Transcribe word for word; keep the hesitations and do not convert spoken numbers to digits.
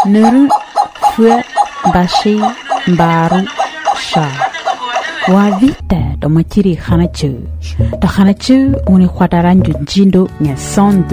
Nuru fue bashi baru sha. Wa vita do machiri khanachu. Da khanachu uni khwataran junjindo nya sound